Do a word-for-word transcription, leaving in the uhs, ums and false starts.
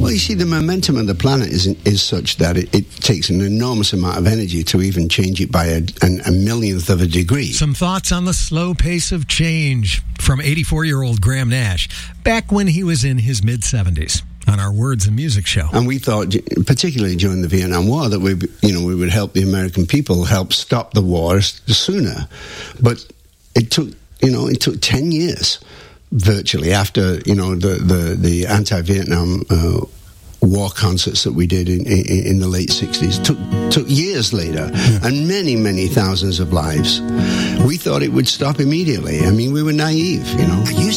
Well, you see, the momentum of the planet is is such that it, it takes an enormous amount of energy to even change it by a, an, a millionth of a degree. Some thoughts on the slow pace of change from eighty-four-year-old Graham Nash, back when he was in his mid-seventies, on our Words and Music show. And we thought, particularly during the Vietnam War, that we, you know, we would help the American people help stop the wars sooner. But it took, you know, it took ten years, virtually, after, you know, the the, the anti-Vietnam uh, war concerts that we did in, in, in the late sixties. Took took years later, yeah. and many, many thousands of lives. We thought it would stop immediately. I mean, we were naive, you know. You